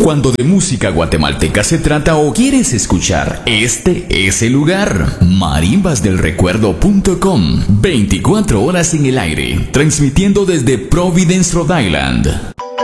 Cuando de música guatemalteca se trata o quieres escuchar, este es el lugar. Marimbasdelrecuerdo.com. 24 horas en el aire, transmitiendo desde Providence, Rhode Island.